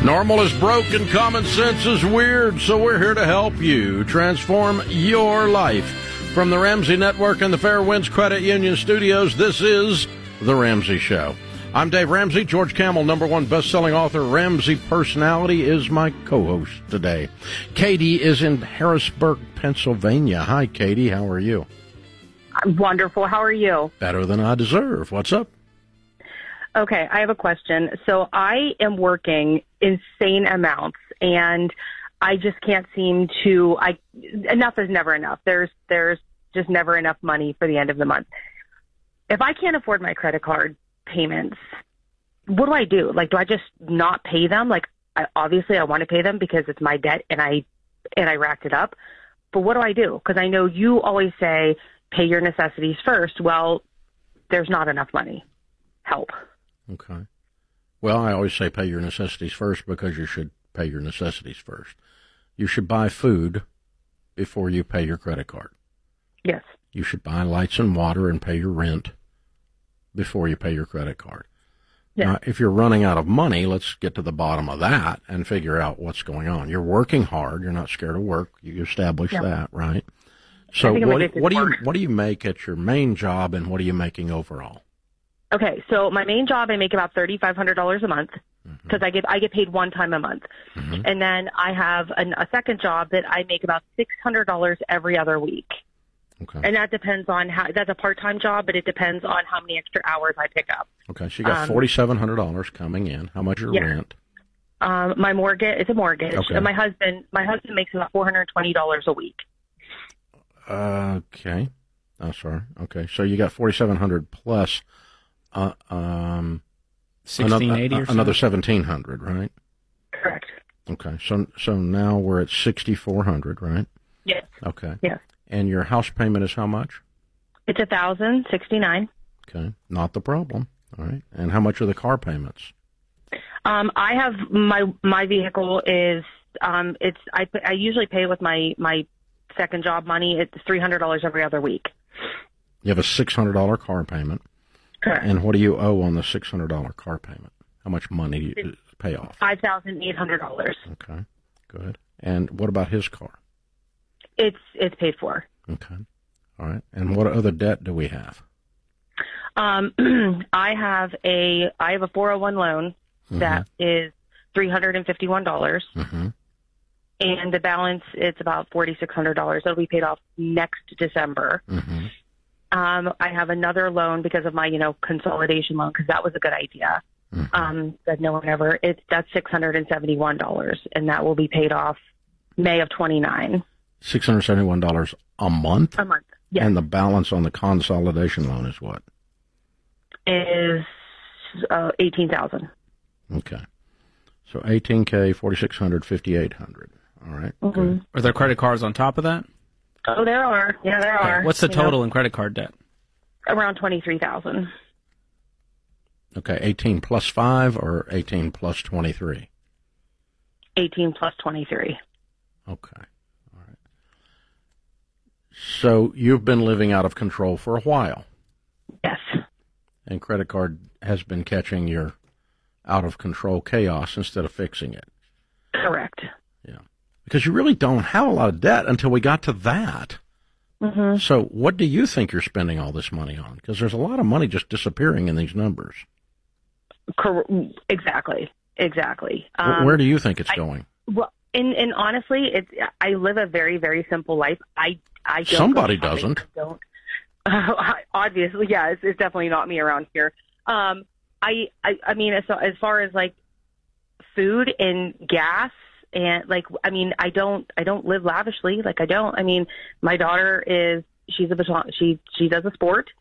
Normal is broken, common sense is weird, so we're here to help you transform your life. From the Ramsey Network and the Fairwinds Credit Union Studios, this is The Ramsey Show. I'm Dave Ramsey. George Kamel, #1 best-selling author, Ramsey Personality, is my co-host today. Katie is in Harrisburg, Pennsylvania. Hi, Katie. How are you? I'm wonderful. How are you? Better than I deserve. What's up? Okay, I have a question. So I am working insane amounts, and I just can't seem to. Enough is never enough. There's just never enough money for the end of the month. If I can't afford my credit card payments, what do I do? Like, do I just not pay them? Like, obviously I want to pay them because it's my debt, and I racked it up. But what do I do? Because I know you always say pay your necessities first. Well, there's not enough money. Help. Okay. Well, I always say pay your necessities first because you should pay your necessities first. You should buy food before you pay your credit card. Yes. You should buy lights and water and pay your rent before you pay your credit card. Yes. Now, if you're running out of money, let's get to the bottom of that and figure out what's going on. You're working hard. You're not scared of work. You established that, right? So what do you make at your main job, and what are you making overall? Okay, so my main job, I make about $3,500 a month because I get paid one time a month. Mm-hmm. And then I have a second job that I make about $600 every other week. Okay. And that depends on that's a part-time job, but it depends on how many extra hours I pick up. Okay, so you got $4,700 coming in. How much your rent? My mortgage, it's a mortgage. Okay. And my husband makes about $420 a week. Okay. Oh, sorry. Okay, so you got $4,700 plus 1680 or another 1,700, right? Correct. Okay, so now we're at 6,400, right? Yes. Okay. Yes. And your house payment is how much? It's $1,069. Okay, not the problem. All right. And how much are the car payments? I have my vehicle is I usually pay with my second job money. It's $300 every other week. You have a $600 car payment. Correct. And what do you owe on the $600 car payment? How much money do you pay off? $5,800. Okay, good. And what about his car? It's paid for. Okay, all right. And what other debt do we have? I have a 401 loan that is $351, and the balance it's about $4,600. It'll be paid off next December. I have another loan because of my, consolidation loan, because that was a good idea. That no one ever, that's $671, and that will be paid off May of 29. $671 a month? A month, yes. And the balance on the consolidation loan is what? Is $18,000. Okay. So $18K, $4,600, $5,800. All right. Good. Are there credit cards on top of that? Oh, there are. Yeah, there are. What's the total in credit card debt? Around $23,000. Okay, 18 plus 5 or 18 plus 23? 18 plus 23. Okay. All right. So you've been living out of control for a while. Yes. And credit card has been catching your out-of-control chaos instead of fixing it. Correct. Yeah. Because you really don't have a lot of debt until we got to that. So what do you think you're spending all this money on? Because there's a lot of money just disappearing in these numbers. Exactly. Where do you think it's going? Well, and honestly, I live a very, very simple life. I don't. Somebody doesn't. I don't. Obviously, yeah, it's definitely not me around here. I mean, as far as like food and gas. And I don't live lavishly. My daughter she does a sport.